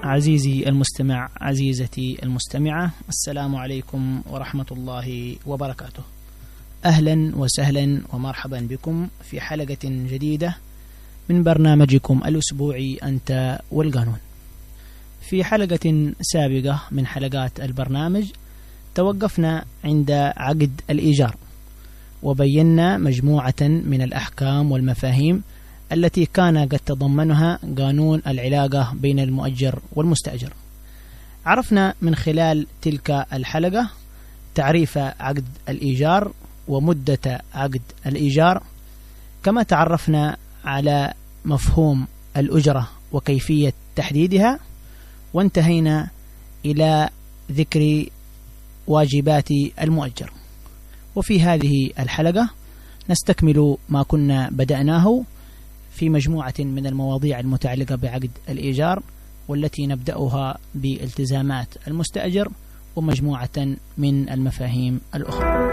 عزيزي المستمع، عزيزتي المستمعة، السلام عليكم ورحمة الله وبركاته. أهلا وسهلا ومرحبا بكم في حلقة جديدة من برنامجكم الأسبوعي أنت والقانون. في حلقة سابقة من حلقات البرنامج توقفنا عند عقد الإيجار، وبينا مجموعة من الأحكام والمفاهيم التي كان قد تضمنها قانون العلاقة بين المؤجر والمستأجر. عرفنا من خلال تلك الحلقة تعريف عقد الإيجار ومدة عقد الإيجار، كما تعرفنا على مفهوم الأجرة وكيفية تحديدها، وانتهينا إلى ذكر واجبات المؤجر. وفي هذه الحلقة نستكمل ما كنا بدأناه في مجموعة من المواضيع المتعلقة بعقد الإيجار، والتي نبدأها بالتزامات المستأجر ومجموعة من المفاهيم الأخرى.